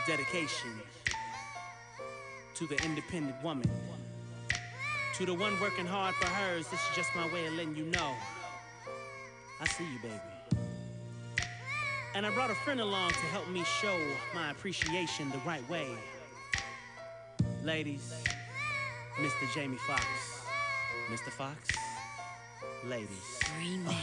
dedication to the independent woman. To the one working hard for hers, this is just my way of letting you know I see you, baby. And I brought a friend along to help me show my appreciation the right way. Ladies, Mr. Jamie Foxx. Mr. Foxx, ladies.